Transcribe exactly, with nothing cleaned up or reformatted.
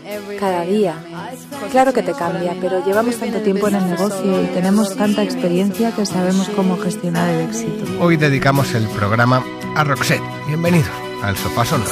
Cada día. Claro que te cambia, pero llevamos tanto tiempo en el negocio y tenemos tanta experiencia que sabemos cómo gestionar el éxito. Hoy dedicamos el programa a Roxette. Bienvenidos al Sofá Sonoro.